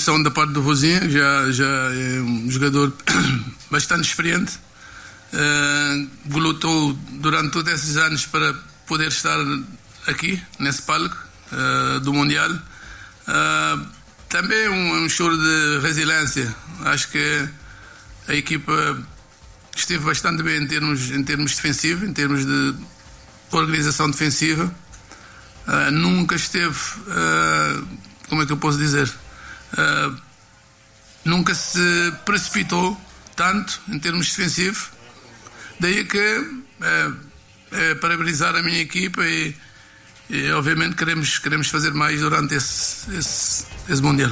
dedicação da parte do Rosinha, já é um jogador bastante experiente, que lutou durante todos esses anos para poder estar aqui, nesse palco do Mundial. Também um show de resiliência. Acho que a equipa esteve bastante bem em termos defensivos, em termos de organização defensiva. Nunca esteve, como é que eu posso dizer, nunca se precipitou tanto em termos defensivos. Daí que parabenizar a minha equipa e obviamente queremos fazer mais durante esse Mundial.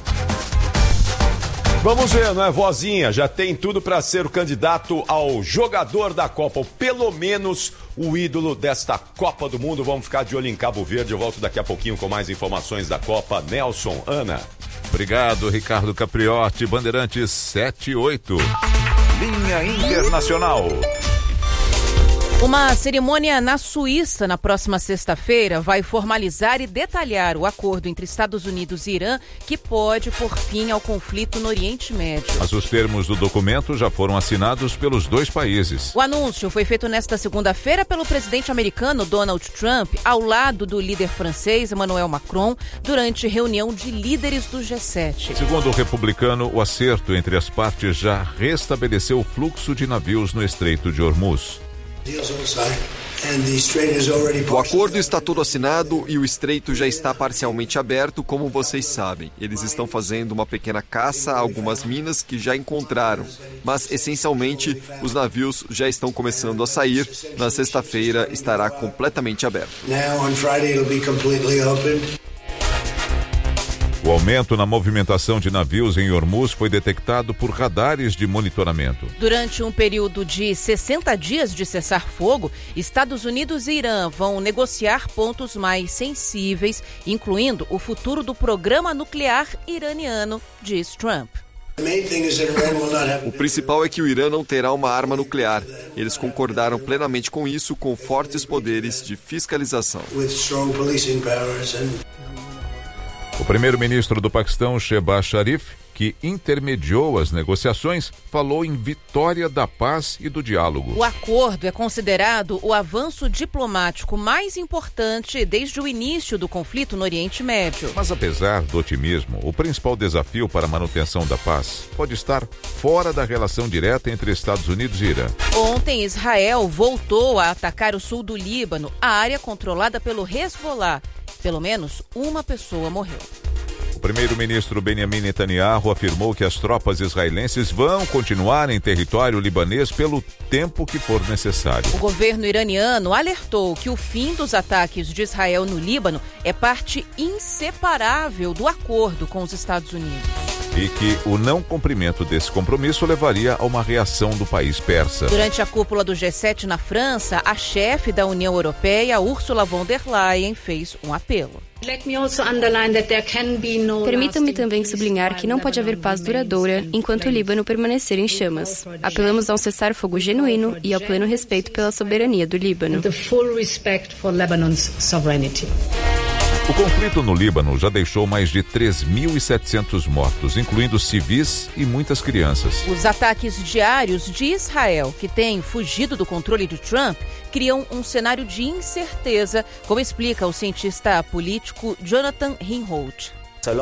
Vamos ver, não é, Vozinha? Já tem tudo para ser o candidato ao jogador da Copa, ou pelo menos o ídolo desta Copa do Mundo. Vamos ficar de olho em Cabo Verde. Eu volto daqui a pouquinho com mais informações da Copa. Nelson, Ana. Obrigado, Ricardo Capriotti. Bandeirantes 7-8. Linha Internacional. Uma cerimônia na Suíça na próxima sexta-feira vai formalizar e detalhar o acordo entre Estados Unidos e Irã que pode pôr fim ao conflito no Oriente Médio. Mas os termos do documento já foram assinados pelos dois países. O anúncio foi feito nesta segunda-feira pelo presidente americano Donald Trump ao lado do líder francês Emmanuel Macron durante reunião de líderes do G7. Segundo o republicano, o acerto entre as partes já restabeleceu o fluxo de navios no Estreito de Hormuz. O acordo está todo assinado e o estreito já está parcialmente aberto, como vocês sabem. Eles estão fazendo uma pequena caça a algumas minas que já encontraram, mas essencialmente os navios já estão começando a sair. Na sexta-feira estará completamente aberto. O aumento na movimentação de navios em Hormuz foi detectado por radares de monitoramento. Durante um período de 60 dias de cessar-fogo, Estados Unidos e Irã vão negociar pontos mais sensíveis, incluindo o futuro do programa nuclear iraniano, diz Trump. O principal é que o Irã não terá uma arma nuclear. Eles concordaram plenamente com isso, com fortes poderes de fiscalização. O primeiro-ministro do Paquistão, Shehbaz Sharif, que intermediou as negociações, falou em vitória da paz e do diálogo. O acordo é considerado o avanço diplomático mais importante desde o início do conflito no Oriente Médio. Mas apesar do otimismo, o principal desafio para a manutenção da paz pode estar fora da relação direta entre Estados Unidos e Irã. Ontem, Israel voltou a atacar o sul do Líbano, a área controlada pelo Hezbollah. Pelo menos uma pessoa morreu. O primeiro-ministro Benjamin Netanyahu afirmou que as tropas israelenses vão continuar em território libanês pelo tempo que for necessário. O governo iraniano alertou que o fim dos ataques de Israel no Líbano é parte inseparável do acordo com os Estados Unidos. E que o não cumprimento desse compromisso levaria a uma reação do país persa. Durante a cúpula do G7 na França, a chefe da União Europeia, Ursula von der Leyen, fez um apelo. Permitam-me também sublinhar que não pode haver paz duradoura enquanto o Líbano permanecer em chamas. Apelamos a um cessar-fogo genuíno e ao pleno respeito pela soberania do Líbano. O conflito no Líbano já deixou mais de 3.700 mortos, incluindo civis e muitas crianças. Os ataques diários de Israel, que tem fugido do controle de Trump, criam um cenário de incerteza, como explica o cientista político Jonathan Rinholt.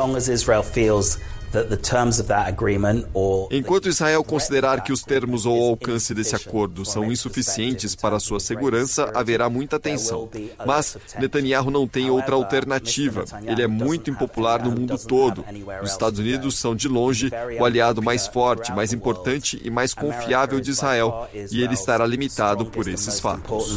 Enquanto Israel considerar que os termos ou o alcance desse acordo são insuficientes para a sua segurança, haverá muita tensão. Mas Netanyahu não tem outra alternativa. Ele é muito impopular no mundo todo. Os Estados Unidos são, de longe, o aliado mais forte, mais importante e mais confiável de Israel, e ele estará limitado por esses fatos.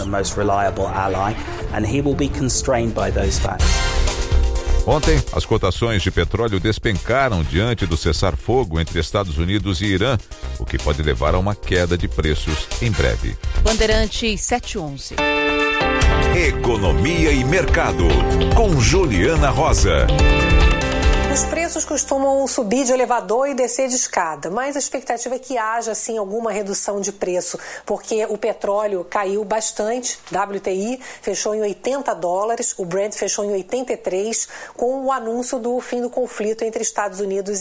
Ontem, as cotações de petróleo despencaram diante do cessar-fogo entre Estados Unidos e Irã, o que pode levar a uma queda de preços em breve. Bandeirantes 711. Economia e Mercado, com Juliana Rosa. Os preços costumam subir de elevador e descer de escada, mas a expectativa é que haja, sim, alguma redução de preço, porque o petróleo caiu bastante, WTI fechou em $80, o Brent fechou em 83, com o anúncio do fim do conflito entre Estados Unidos